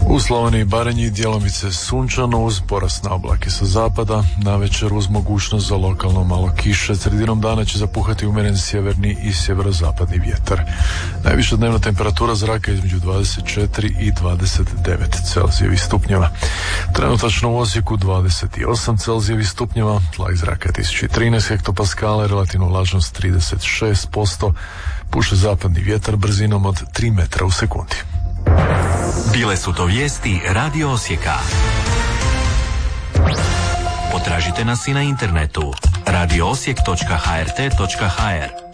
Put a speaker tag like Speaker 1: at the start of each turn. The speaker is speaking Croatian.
Speaker 1: U Slavoniji i Baranji djelomice sunčano uz porast na oblake sa zapada, navečer uz mogućnost za lokalno malo kiše. Sredinom dana će zapuhati umjeren sjeverni i sjeverozapadni vjetar. Najviša dnevna temperatura zraka između 24 i 29 Celzijevih stupnjeva. Trenutačno u Osijeku 28 Celzijevih stupnjeva, tlak zraka je 1013 hektopaskala, relativna vlažnost 36%, puše zapadni vjetar brzinom od 3 metra u sekundi.
Speaker 2: Bile su to vijesti Radio Osijeka. Potražite nas i na internetu radioosijek.hrt.hr.